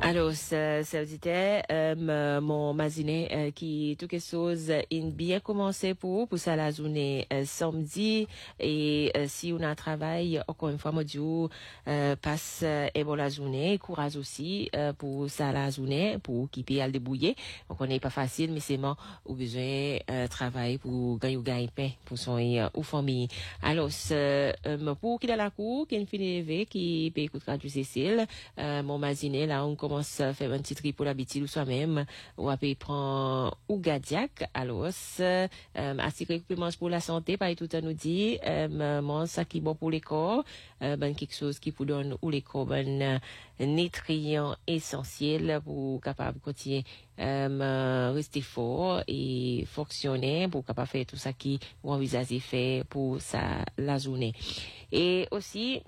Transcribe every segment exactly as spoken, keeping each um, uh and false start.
Alors, ça, ça c'était euh, mon maziné euh, qui tout quelque chose in bien commencé pour pour ça la journée euh, samedi et euh, si on a travail encore une fois moi dis euh, passe euh, et bon la journée courage aussi euh, pour ça la journée pour qui peut aller débrouiller donc on n'est pas facile mais c'est moi au besoin euh, travail pour gagner ou gagner pain pour son euh, ou famille. Alors euh, pour qui dans la cour qui finit lever qui peut écouter Radio Cécile euh, mon maziné là on commence à faire un petit tri pour l'habitude ou soi-même ou après prend ou gadiac alors euh, assurer que mange pour la santé pas tout à nous dit euh, mon ça qui bon pour les corps euh, ben quelque chose qui pour donne ou les corps ben nutriments essentiels pour capable continuer euh, rester fort et fonctionner pour capable faire tout ça qui vous envisagez faire pour sa la journée et aussi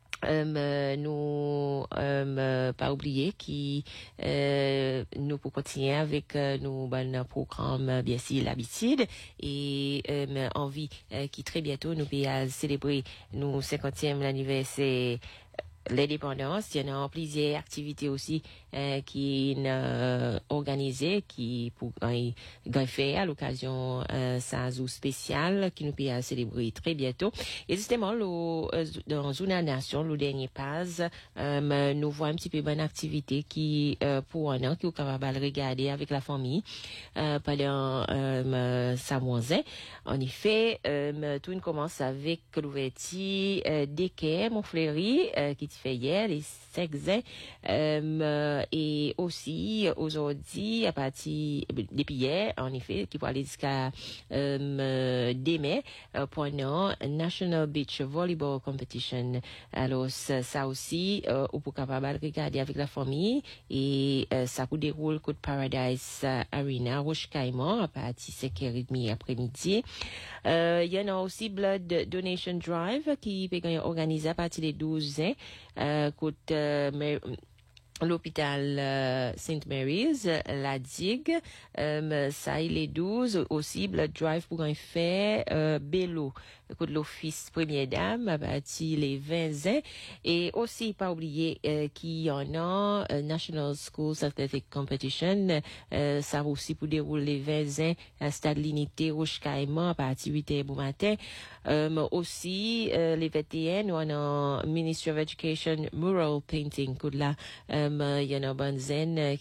Euh, nous euh, pas oublier qui euh, nous pour continuer avec euh, nos bon programme bien sûr l'habitude et euh, envie euh, qui très bientôt nous allons célébrer nos cinquantième anniversaire l'indépendance. Il y en a plusieurs activités aussi euh, qui euh, organisées qui pour euh, faire à l'occasion euh, ça jour spécial qui nous peut célébrer très bientôt. Et justement le, euh, dans une nation le dernier pas euh, nous voit un petit peu bonne activité qui euh, pour un an qui est capable de regarder avec la famille euh, pendant euh, sa moisée. En effet, euh, tout commence avec l'ouverture euh, d'équerre mon fleury euh, qui fait hier les sexes euh, et aussi aujourd'hui à partir depuis hier en effet qui va aller jusqu'à euh, demain euh, pendant National Beach Volleyball Competition. Alors ça, ça aussi euh, on peut capable regarder avec la famille et euh, ça peut dérouler côte Paradise euh, Arena Roche Caïman à partir de cinq heures trente après-midi. Euh, il y en a aussi Blood Donation Drive qui peut être organisé à partir des douze ans euh, côté euh, l'hôpital euh, Saint Mary's, la digue, euh, ça il est douze aussi Blood Drive pour un fait euh, Bello, côté l'office première dame à partir les vingt ans et aussi pas oublier euh, qu'il y en a euh, National School Athletic Competition euh, ça aussi pour dérouler les vingt ans à Stade L'Unité Roche Caïman à partir huit heures du matin euh, aussi euh, les vingt et un on a Ministry of Education Mural Painting côté là euh, il y en a bonne zen